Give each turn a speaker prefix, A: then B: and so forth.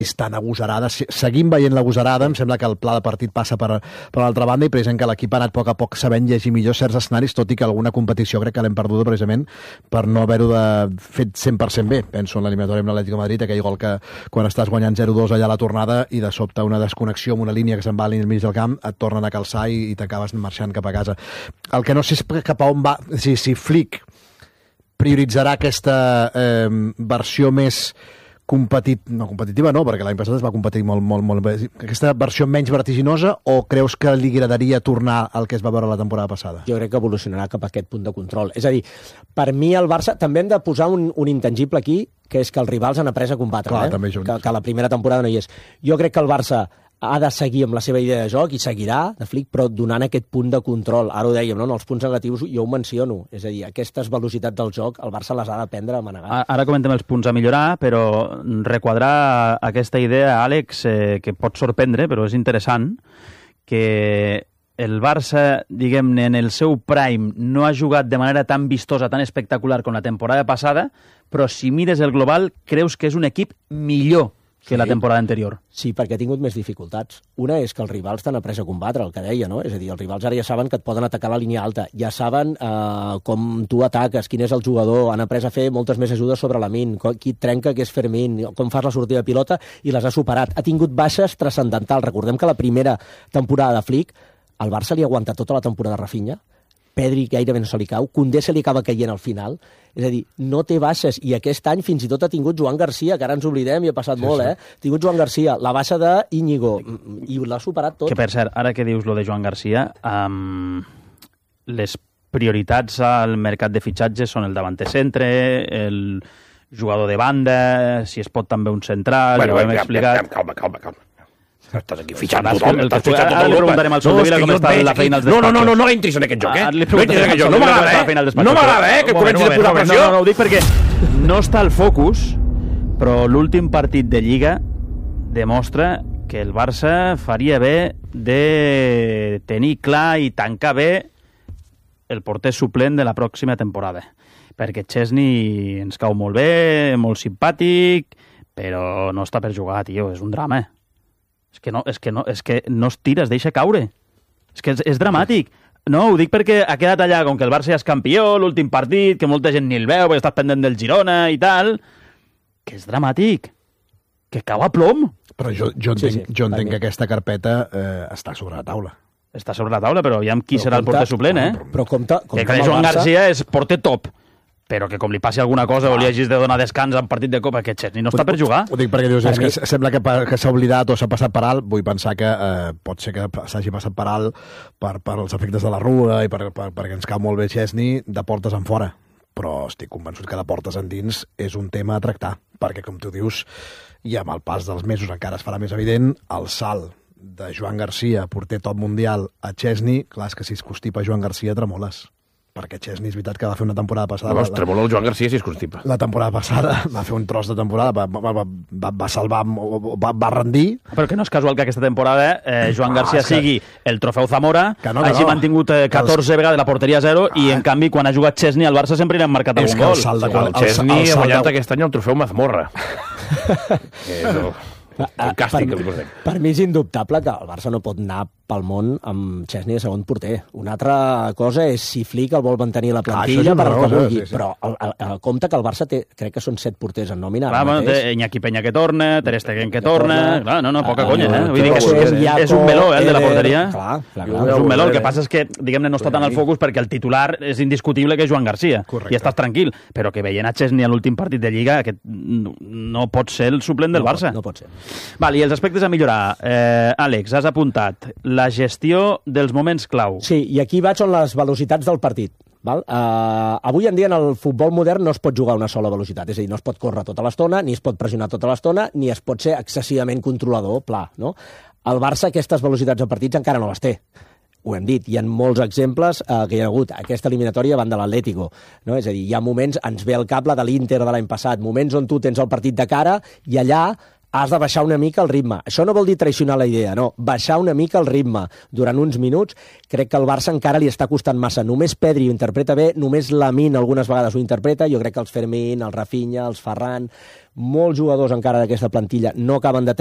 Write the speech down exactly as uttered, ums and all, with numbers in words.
A: és tan agosarada. Seguim veient l'agosarada, em sembla que el pla de partit passa per, per l'altra banda i precisament que l'equip ha anat a poc a poc sabent llegir millor certs escenaris, tot i que alguna competició crec que l'hem perduda precisament per no haver-ho fet cent per cent bé. Penso en l'eliminatori amb l'Atlético de Madrid, aquell gol que quan estàs guanyant zero dos allà a la tornada i de sobte una desconnexió amb una línia que se'n va al mig del camp, et tornen a calçar i, i t'acabes marxant cap a casa. El que no sé és cap a on va, si, si Flick prioritzarà aquesta eh, versió més competit, no, competitiva no, perquè l'any passat es va competir molt, molt, molt bé. Aquesta versió menys vertiginosa, o creus que li agradaria tornar al que es va veure la temporada passada?
B: Jo crec que evolucionarà cap a aquest punt de control. És a dir, per mi el Barça... També hem de posar un, un intangible aquí, que és que els rivals han après a combatre.
A: Clar,
B: eh?
A: també junts.
B: Que, que la primera temporada no hi és. Jo crec que el Barça ha de seguir amb la seva idea de joc i seguirà, de Flick, però donant aquest punt de control. Ara ho dèiem, no? En els punts negatius jo ho menciono. És a dir, aquestes velocitats del joc el Barça les ha d'aprendre a manegar.
C: Ara comentem els punts a millorar, però requadrar aquesta idea, Àlex, eh, que pot sorprendre, però és interessant, que el Barça, diguem-ne, en el seu prime no ha jugat de manera tan vistosa, tan espectacular com la temporada passada, però si mires el global, creus que és un equip millor que sí, la temporada anterior.
B: Sí, perquè ha tingut més dificultats. Una és que els rivals t'han après a combatre, el que deia, no? És a dir, els rivals ara ja saben que et poden atacar la línia alta, ja saben eh, com tu ataques, quin és el jugador, han après a fer moltes més ajudes sobre la min, qui et trenca, que és Fermín, com fas la sortida de pilota, i les ha superat. Ha tingut baixes transcendentals. Recordem que la primera temporada de Flick, el Barça li aguanta tota la temporada a Rafinha, Pedri gairebé no se li cau, Koundé se li acaba caient al final, és a dir, no té baixes, i aquest any fins i tot ha tingut Joan Garcia, que ara ens oblidem i ha passat sí, molt, sí. eh? Ha tingut Joan Garcia, la baixa d'Íñigo, i l'ha superat tot.
C: Que per cert, ara que dius lo de Joan Garcia, um, les prioritats al mercat de fitxatges són el davanter centre, el jugador de banda, si es pot també un central, bueno, ja ho hem ja, explicat.
D: Calma, calma, calma. Estàs aquí fitxant
C: Ara,
D: tothom, estàs fitxant
C: tota Europa. Ara li preguntarem al Soldevila com està la feina als
D: despatxos. No, no, no, no entris en aquest joc, eh? No entris en aquest joc, no m'agrada, eh? No m'agrada, eh? Que comencis a posar pressió.
C: No, no, ho dic perquè no està al focus, però l'últim partit de Lliga demostra que el Barça faria bé de tenir clar i tancar bé el porter suplent de la pròxima temporada. Perquè Chesney ens cau molt bé, molt simpàtic, però no està per jugar, tio, és un drama, eh? És que no, és que no, és que no es tira, es deixa caure. És que és, és dramàtic. No, ho dic perquè ha quedat allà, com que el Barça ja és campió, l'últim partit, que molta gent ni el veu, perquè estàs pendent del Girona i tal, que és dramàtic. Que cau a plom.
A: Però jo, jo entenc, sí, sí, jo entenc que aquesta carpeta eh, està sobre la taula.
C: Està sobre la taula, però aviam qui però serà compta, el porter suplent, eh?
B: Però compta, compta
C: que Joan Barça... Garcia és porter top. Però que com li passi alguna cosa ah. o li hagis de donar descans en partit de Copa, que Chesney no està per jugar.
A: Ho dic perquè dius, és que sembla que, que s'ha oblidat o s'ha passat per alt. Vull pensar que eh, pot ser que s'hagi passat per alt per, per els efectes de la rua i per, per, perquè ens cau molt bé Chesney de portes en fora. Però estic convençut que de portes endins és un tema a tractar, perquè com tu dius, i amb el pas dels mesos encara es farà més evident, el salt de Joan Garcia, porter top mundial, a Chesney, clar, és que si es constipa Joan Garcia tremoles. Perquè Chesney és veritat que va fer una temporada passada...
D: No, tremola el Joan Garcia si és constipa.
A: La temporada passada va fer un tros de temporada, va, va, va, va salvar, va, va rendir...
C: Però que no és casual que aquesta temporada eh, Joan ah, Garcia que... sigui el trofeu Zamora, que no, que hagi no. mantingut eh, catorze els... vegades la porteria a zero, ah. i en canvi quan ha jugat Chesney al Barça sempre li han marcat algun gol.
D: El, de... el, el Chesney ha guanyat de... aquest any el trofeu Mazmorra. que no... El càstig,
B: per, per mi és indubtable que el Barça no pot anar pel món amb Chesney de segon porter. Una altra cosa és si Flick el vol mantenir a la plantilla, ah, per raó, sí, sí. però el, el, el, compte que el Barça té, crec que són set porters en nòmina.
C: Clar, bueno, té Iñaki Peña que torna, Ter Stegen que, que torna... Clar, no, no, poca ah, conya, eh? Vull dir que és, és, és un meló, eh, el de la porteria.
B: Clar, clar, clar.
C: És un meló, el que passa és que, diguem-ne, no està tan al focus perquè el titular és indiscutible que és Joan Garcia. Correcte. I estàs tranquil, però que veient a Chesney a l'últim partit de Lliga, que no pot ser el suplent del
B: no,
C: Barça.
B: No pot ser.
C: Val, i els aspectes a millorar. Eh, Àlex, has apuntat la gestió dels moments clau.
B: Sí, i aquí vaig on les velocitats del partit. Val? Uh, avui en dia en el futbol modern no es pot jugar a una sola velocitat, és a dir, no es pot córrer tota l'estona, ni es pot pressionar tota l'estona, ni es pot ser excessivament controlador, pla. No? El Barça aquestes velocitats de partits encara no les té. Ho hem dit, hi ha molts exemples eh, que hi ha hagut. Aquesta eliminatòria van de l'Atlético. No? És a dir, hi ha moments, ens ve al cap la de l'Inter de l'any passat, moments on tu tens el partit de cara i allà has de baixar una mica el ritme. Això no vol dir traicionar la idea, no. Baixar una mica el ritme durant uns minuts. Crec que al Barça encara li està costant massa. Només Pedri ho interpreta bé, només Lamine algunes vegades ho interpreta. Jo crec que els Fermín, el Rafinha, els Ferran, molts jugadors encara d'aquesta plantilla no acaben de